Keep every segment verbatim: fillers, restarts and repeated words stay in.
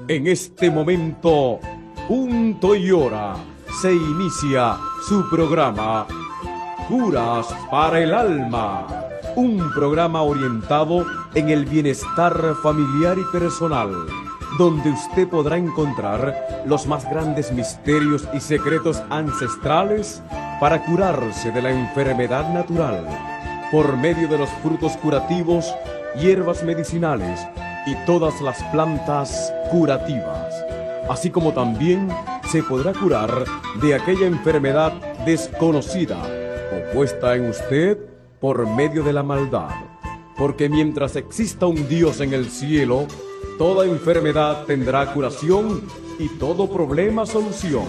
En este momento, punto y hora, se inicia su programa Curas para el Alma, un programa orientado en el bienestar familiar y personal, donde usted podrá encontrar los más grandes misterios y secretos ancestrales para curarse de la enfermedad natural, por medio de los frutos curativos, hierbas medicinales y todas las plantas curativas, así como también se podrá curar de aquella enfermedad desconocida o puesta en usted por medio de la maldad, porque mientras exista un Dios en el cielo, toda enfermedad tendrá curación y todo problema solución.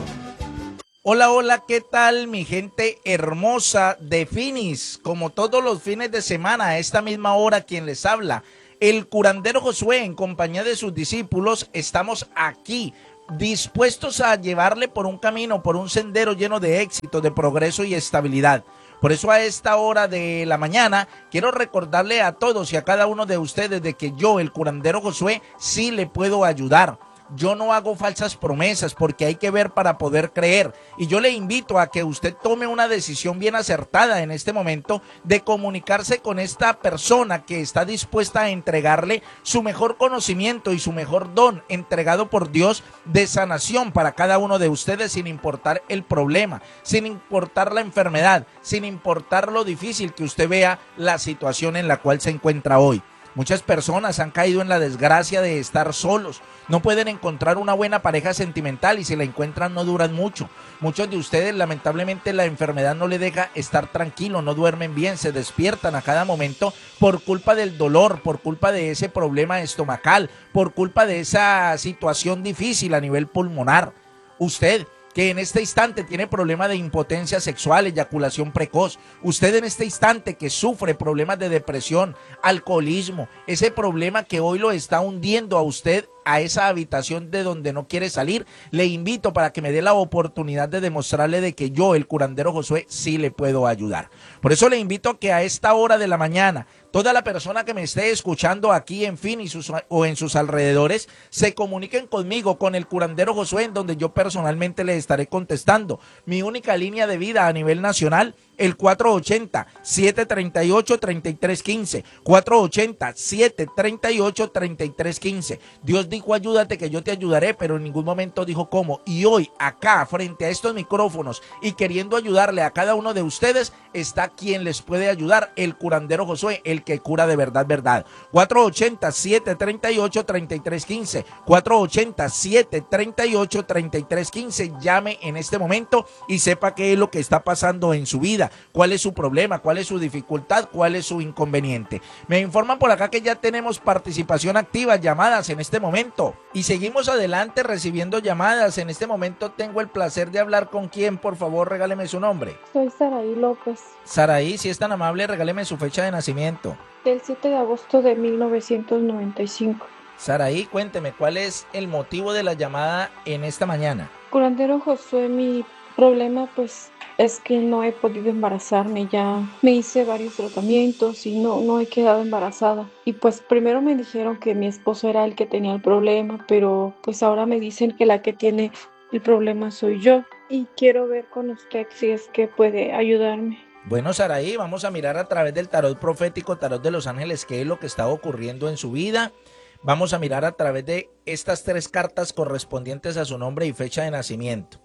Hola, hola, ¿qué tal mi gente hermosa de Finis? Como todos los fines de semana, a esta misma hora, quien les habla, el curandero Josué, en compañía de sus discípulos, estamos aquí, dispuestos a llevarle por un camino, por un sendero lleno de éxito, de progreso y estabilidad. Por eso a esta hora de la mañana quiero recordarle a todos y a cada uno de ustedes de que yo, el curandero Josué, sí le puedo ayudar. Yo no hago falsas promesas porque hay que ver para poder creer, y yo le invito a que usted tome una decisión bien acertada en este momento de comunicarse con esta persona que está dispuesta a entregarle su mejor conocimiento y su mejor don entregado por Dios de sanación para cada uno de ustedes, sin importar el problema, sin importar la enfermedad, sin importar lo difícil que usted vea la situación en la cual se encuentra hoy. Muchas personas han caído en la desgracia de estar solos, no pueden encontrar una buena pareja sentimental y si la encuentran no duran mucho. Muchos de ustedes lamentablemente la enfermedad no le deja estar tranquilo, no duermen bien, se despiertan a cada momento por culpa del dolor, por culpa de ese problema estomacal, por culpa de esa situación difícil a nivel pulmonar. Usted que en este instante tiene problema de impotencia sexual, eyaculación precoz, usted en este instante que sufre problemas de depresión, alcoholismo, ese problema que hoy lo está hundiendo a usted a esa habitación de donde no quiere salir, le invito para que me dé la oportunidad de demostrarle de que yo, el curandero Josué, sí le puedo ayudar. Por eso le invito a que a esta hora de la mañana, toda la persona que me esté escuchando aquí en Fin y sus, o en sus alrededores, se comuniquen conmigo, con el curandero Josué, en donde yo personalmente le estaré contestando. Mi única línea de vida a nivel nacional, el cuatro ochenta, siete treinta y ocho, treinta y tres quince, cuatro ochenta, siete treinta y ocho, treinta y tres quince. Dios dijo ayúdate que yo te ayudaré, pero en ningún momento dijo cómo. Y hoy acá frente a estos micrófonos y queriendo ayudarle a cada uno de ustedes, está quien les puede ayudar, el curandero Josué, el que cura de verdad, verdad. cuatro ochenta, siete treinta y ocho, treinta y tres quince, cuatro ochenta, siete treinta y ocho, treinta y tres quince. Llame en este momento y sepa qué es lo que está pasando en su vida, cuál es su problema, cuál es su dificultad, cuál es su inconveniente. Me informan por acá que ya tenemos participación activa, llamadas en este momento, y seguimos adelante recibiendo llamadas. En este momento tengo el placer de hablar con quién, por favor, regáleme su nombre. Soy Saraí López. Saraí, si es tan amable, regáleme su fecha de nacimiento. Del siete de agosto de mil novecientos noventa y cinco. Saraí, cuénteme, ¿cuál es el motivo de la llamada en esta mañana? Curandero Josué, mi problema pues es que no he podido embarazarme. Ya me hice varios tratamientos y no, no he quedado embarazada. Y pues primero me dijeron que mi esposo era el que tenía el problema, pero pues ahora me dicen que la que tiene el problema soy yo. Y quiero ver con usted si es que puede ayudarme. Bueno, Saraí, vamos a mirar a través del tarot profético, tarot de los ángeles, qué es lo que está ocurriendo en su vida. Vamos a mirar a través de estas tres cartas correspondientes a su nombre y fecha de nacimiento.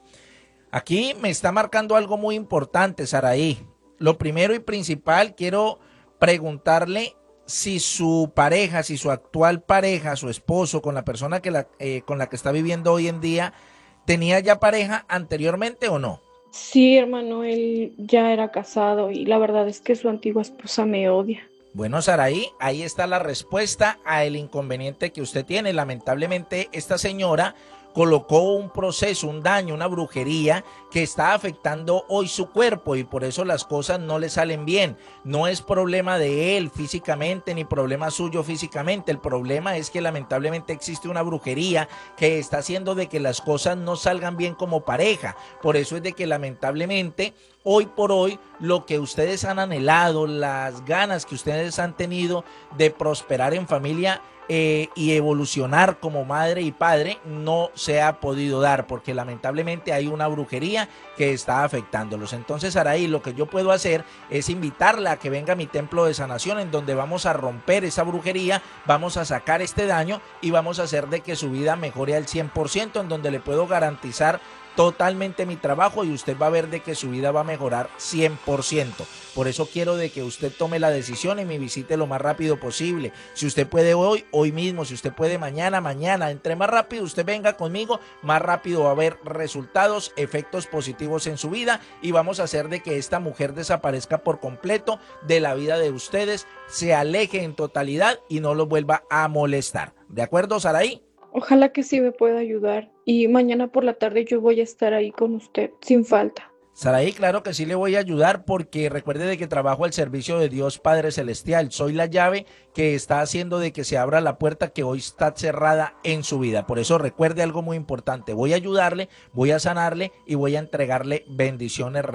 Aquí me está marcando algo muy importante, Saraí. Lo primero y principal, quiero preguntarle si su pareja, si su actual pareja, su esposo, con la persona que la, eh, con la que está viviendo hoy en día, ¿tenía ya pareja anteriormente o no? Sí, hermano, él ya era casado y la verdad es que su antigua esposa me odia. Bueno, Saraí, ahí está la respuesta al inconveniente que usted tiene. Lamentablemente, esta señora colocó un proceso, un daño, una brujería que está afectando hoy su cuerpo y por eso las cosas no le salen bien. No es problema de él físicamente ni problema suyo físicamente. El problema es que lamentablemente existe una brujería que está haciendo de que las cosas no salgan bien como pareja. Por eso es de que lamentablemente hoy por hoy lo que ustedes han anhelado, las ganas que ustedes han tenido de prosperar en familia eh, y evolucionar como madre y padre no se ha podido dar porque lamentablemente hay una brujería que está afectándolos. Entonces, Araí, lo que yo puedo hacer es invitarla a que venga a mi templo de sanación en donde vamos a romper esa brujería, vamos a sacar este daño y vamos a hacer de que su vida mejore al cien por ciento, en donde le puedo garantizar totalmente mi trabajo y usted va a ver de que su vida va a mejorar cien por ciento. Por eso quiero de que usted tome la decisión y me visite lo más rápido posible. Si usted puede hoy, hoy mismo. Si usted puede mañana, mañana. Entre más rápido usted venga conmigo, más rápido va a haber resultados, efectos positivos en su vida y vamos a hacer de que esta mujer desaparezca por completo de la vida de ustedes, se aleje en totalidad y no los vuelva a molestar. ¿De acuerdo, Saraí? Ojalá que sí me pueda ayudar y mañana por la tarde yo voy a estar ahí con usted, sin falta. Saraí, claro que sí le voy a ayudar porque recuerde de que trabajo al servicio de Dios Padre Celestial. Soy la llave que está haciendo de que se abra la puerta que hoy está cerrada en su vida. Por eso recuerde algo muy importante. Voy a ayudarle, voy a sanarle y voy a entregarle bendiciones.